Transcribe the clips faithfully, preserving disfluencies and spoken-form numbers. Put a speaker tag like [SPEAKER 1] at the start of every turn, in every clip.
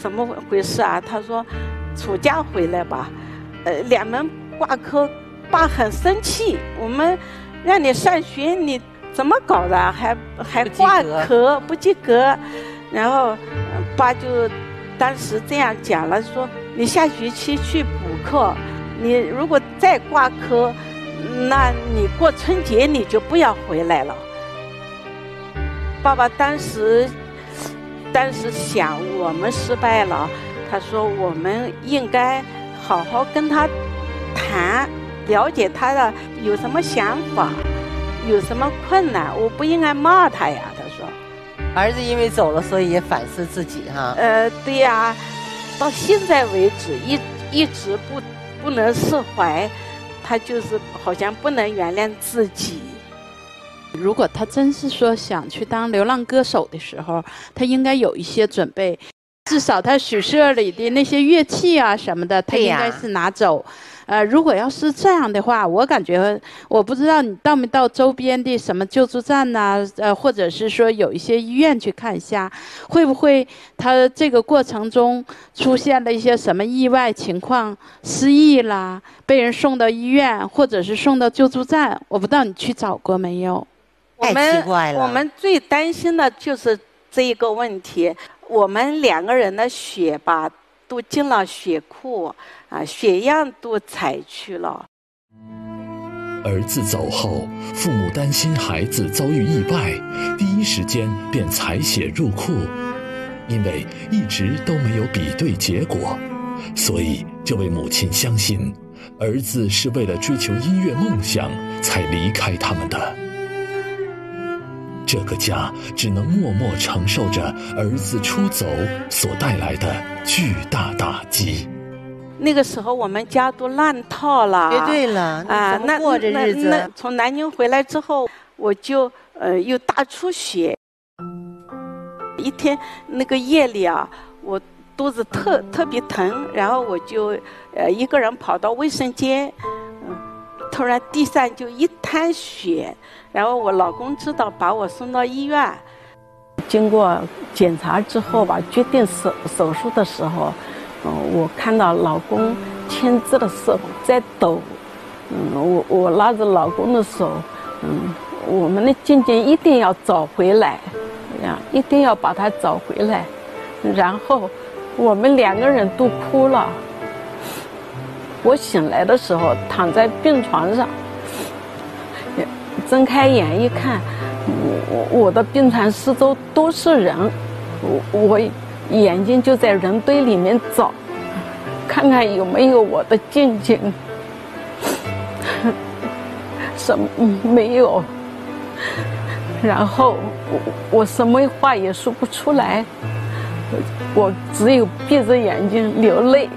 [SPEAKER 1] 怎么回事啊？他说暑假回来吧，呃，两门挂科，爸很生气，我们让你上学，你怎么搞的？还还挂科不及格，然后爸就当时这样讲了，说你下学期去补课，你如果再挂科，那你过春节你就不要回来了。爸爸当时当时想我们失败了，他说我们应该好好跟他谈，了解他的有什么想法，有什么困难，我不应该骂他呀。他说
[SPEAKER 2] 儿子因为走了，所以也反思自己哈。
[SPEAKER 1] 呃，对呀，到现在为止一一直不不能释怀，他就是好像不能原谅自己。
[SPEAKER 3] 如果他真是说想去当流浪歌手的时候，他应该有一些准备，至少他宿舍里的那些乐器啊什么的，他应该是拿走。呃，如果要是这样的话，我感觉我不知道你到没到周边的什么救助站呐、啊，呃，或者是说有一些医院去看一下，会不会他这个过程中出现了一些什么意外情况，失忆啦，被人送到医院，或者是送到救助站，我不知道你去找过没有？
[SPEAKER 2] 太奇怪了。
[SPEAKER 1] 我们我们最担心的就是这一个问题，我们两个人的血吧都进了血库啊，血样都采去了。
[SPEAKER 4] 儿子走后，父母担心孩子遭遇意外，第一时间便采血入库，因为一直都没有比对结果，所以这位母亲相信儿子是为了追求音乐梦想才离开他们的。这个家只能默默承受着儿子出走所带来的巨大打击。
[SPEAKER 1] 那个时候我们家都乱套了，
[SPEAKER 2] 绝对了啊！那过这日子，
[SPEAKER 1] 那那从南京回来之后，我就呃又大出血。一天那个夜里啊，我肚子特特别疼，然后我就呃一个人跑到卫生间，嗯、呃，突然地上就一滩血。然后我老公知道，把我送到医院。经过检查之后吧，决定手手术的时候，嗯、呃，我看到老公签字的时候在抖，嗯，我我拉着老公的手，嗯，我们的静静一定要找回来，呀，一定要把她找回来。然后我们两个人都哭了。我醒来的时候躺在病床上。睁开眼一看，我我的病床四周都是人，我我眼睛就在人堆里面找，看看有没有我的静静，什么没有。然后我我什么话也说不出来，我只有闭着眼睛流泪。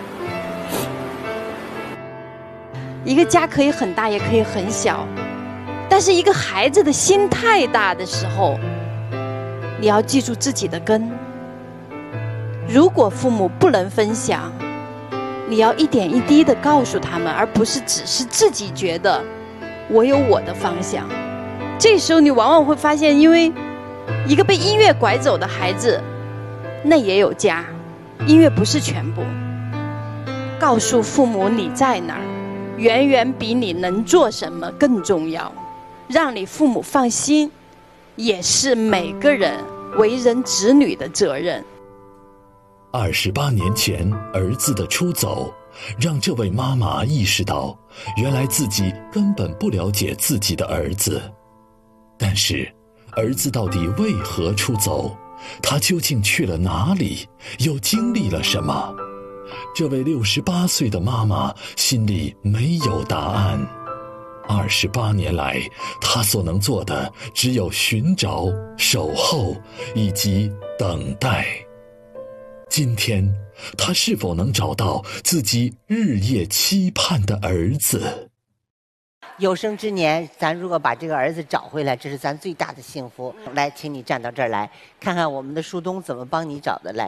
[SPEAKER 5] 一个家可以很大，也可以很小。但是一个孩子的心太大的时候，你要记住自己的根。如果父母不能分享，你要一点一滴的告诉他们，而不是只是自己觉得我有我的方向。这时候你往往会发现，因为一个被音乐拐走的孩子，那也有家，音乐不是全部。告诉父母你在哪儿，远远比你能做什么更重要。让你父母放心，也是每个人为人子女的责任。
[SPEAKER 4] 二十八年前儿子的出走，让这位妈妈意识到，原来自己根本不了解自己的儿子。但是，儿子到底为何出走？他究竟去了哪里？又经历了什么？这位六十八岁的妈妈心里没有答案。二十八年来，他所能做的只有寻找、守候以及等待。今天，他是否能找到自己日夜期盼的儿子？
[SPEAKER 2] 有生之年，咱如果把这个儿子找回来，这是咱最大的幸福。来，请你站到这儿来，看看我们的树东怎么帮你找的来。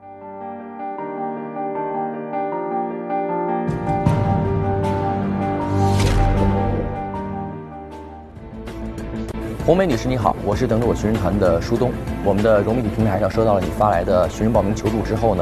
[SPEAKER 6] 红梅女士你好，我是等着我寻人团的舒东。我们的融媒体平台上收到了你发来的寻人报名求助之后呢，